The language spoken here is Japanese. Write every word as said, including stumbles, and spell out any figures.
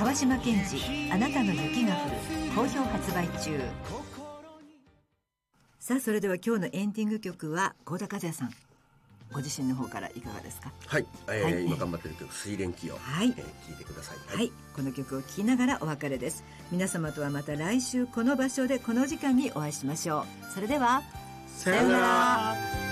川島健二、あなたの雪が降る、好評発売中。さあ、それでは今日のエンディング曲は幸田和也さん、ご自身の方からいかがですか？ はい、えーはい、 今頑張ってる曲水蓮記を、 はい、 えー、聞いてください。 はい、はい、この曲を聴きながらお別れです。皆様とはまた来週この場所でこの時間にお会いしましょう。それではさようなら。